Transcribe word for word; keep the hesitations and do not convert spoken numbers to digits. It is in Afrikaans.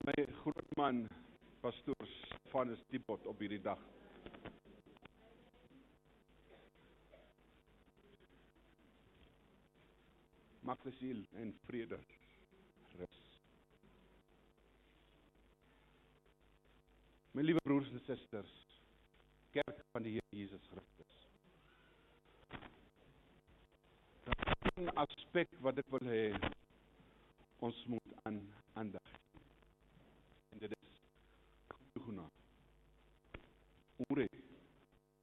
My grootman, pastoor Stefanus Diepot op hierdie dag. Mag die siel en vrede rus. My liewe broers en susters, kerk van die Here Jesus Christus. Daar is een aspek wat ek wil hê, ons moet aan aandag.